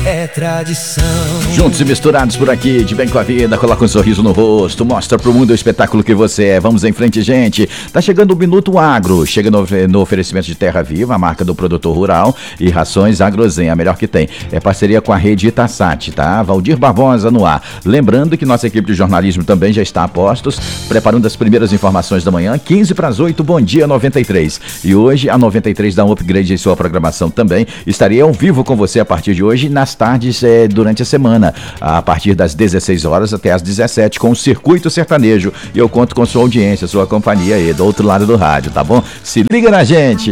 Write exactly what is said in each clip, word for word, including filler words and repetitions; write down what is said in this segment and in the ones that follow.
é tradição. Juntos e misturados por aqui, de bem com a vida, coloca um sorriso no rosto, mostra pro mundo o espetáculo que você é. Vamos em frente, gente. Tá chegando o Minuto Agro, chega no, no oferecimento de Terra Viva, a marca do produtor rural, e Rações Agrozen, a melhor que tem. É parceria com a rede Itasat, tá? Valdir Barbosa no ar. Lembrando que nossa equipe de jornalismo também já está a postos, preparando as primeiras informações da manhã, quinze para as oito, Bom Dia noventa e três. E hoje a noventa e três dá um upgrade em sua programação também. Estarei ao vivo com você a partir de hoje, nas tardes, é, durante a semana, a partir das dezesseis horas até as dezessete, com o Circuito Sertanejo. E eu conto com sua audiência, sua companhia aí, do outro lado do rádio, tá bom? Se liga na gente!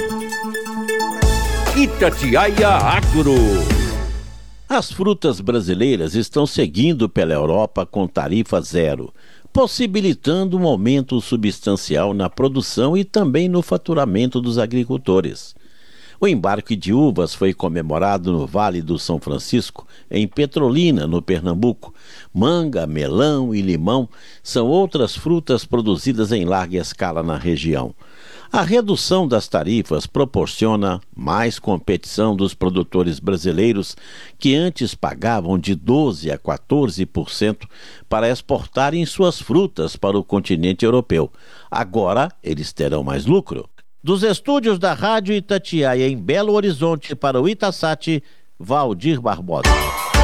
Itatiaia Agro. As frutas brasileiras estão seguindo pela Europa com tarifa zero, possibilitando um aumento substancial na produção e também no faturamento dos agricultores. O embarque de uvas foi comemorado no Vale do São Francisco, em Petrolina, no Pernambuco. Manga, melão e limão são outras frutas produzidas em larga escala na região. A redução das tarifas proporciona mais competição dos produtores brasileiros, que antes pagavam de doze a quatorze por cento para exportarem suas frutas para o continente europeu. Agora eles terão mais lucro. Dos estúdios da Rádio Itatiaia em Belo Horizonte para o Itasat, Valdir Barbosa.